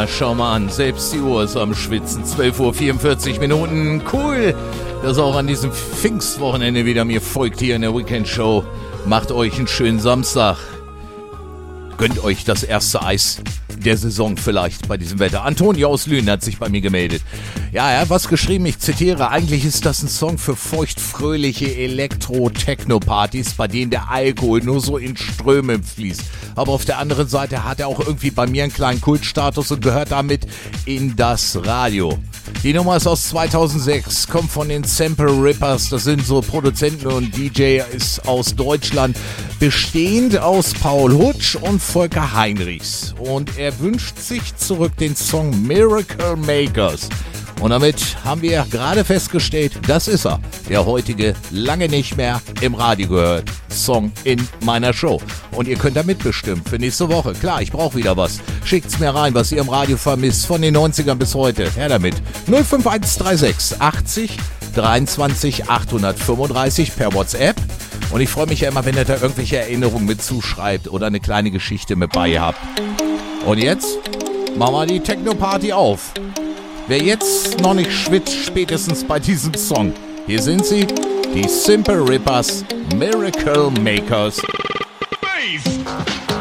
schau mal an, selbst die Uhr ist am Schwitzen. 12:44 Uhr. Cool, dass auch an diesem Pfingstwochenende wieder mir folgt hier in der Weekend-Show. Macht euch einen schönen Samstag. Gönnt euch das erste Eis der Saison vielleicht bei diesem Wetter. Antonio aus Lünen hat sich bei mir gemeldet. Ja, er hat was geschrieben, ich zitiere, eigentlich ist das ein Song für feuchtfröhliche Elektro-Techno-Partys, bei denen der Alkohol nur so in Strömen fließt. Aber auf der anderen Seite hat er auch irgendwie bei mir einen kleinen Kultstatus und gehört damit in das Radio. Die Nummer ist aus 2006, kommt von den Sample Rippers, das sind so Produzenten und DJ, ist aus Deutschland, bestehend aus Paul Hutsch und Volker Heinrichs. Und er wünscht sich zurück den Song Miracle Makers. Und damit haben wir gerade festgestellt, das ist er, der heutige lange nicht mehr im Radio gehört Song in meiner Show. Und ihr könnt da mitbestimmen für nächste Woche. Klar, ich brauche wieder was. Schickt's mir rein, was ihr im Radio vermisst, von den 90ern bis heute. Her damit. 05136 80 23 835 per WhatsApp. Und ich freue mich ja immer, wenn ihr da irgendwelche Erinnerungen mit zuschreibt oder eine kleine Geschichte mit bei habt. Und jetzt machen wir die Techno-Party auf. Wer jetzt noch nicht schwitzt, spätestens bei diesem Song. Hier sind sie, die Simple Rippers, Miracle Makers.